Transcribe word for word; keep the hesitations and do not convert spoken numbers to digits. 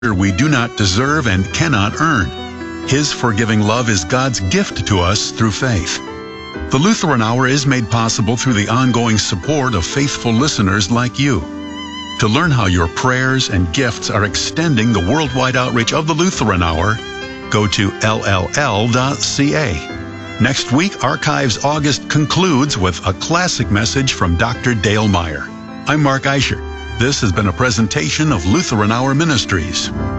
we do not deserve and cannot earn. His forgiving love is God's gift to us through faith. The Lutheran Hour is made possible through the ongoing support of faithful listeners like you. To learn how your prayers and gifts are extending the worldwide outreach of the Lutheran Hour, go to L L L dot C A. Next week, Archives August concludes with a classic message from Doctor Dale Meyer. I'm Mark Eicher. This has been a presentation of Lutheran Hour Ministries.